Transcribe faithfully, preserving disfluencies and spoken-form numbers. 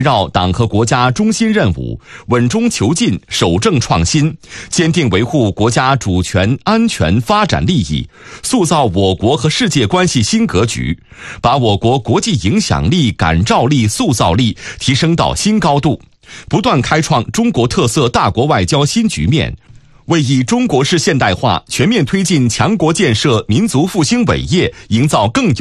绕党和国家中心任务，稳中求进，守正创新，坚定维护国家主权、安全、发展利益，塑造我国和世界关系新格局，把我国国际影响力、感召力、塑造力提升到新高度，不断开创中国特色大国外交新局面，为以中国式现代化全面推进强国建设、民族复兴伟业营造更有